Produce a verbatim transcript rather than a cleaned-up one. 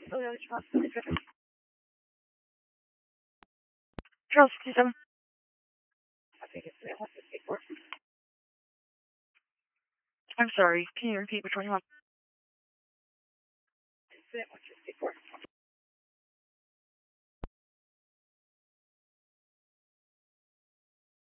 Charles sixty-seven. I'm sorry. Can you repeat which one you want?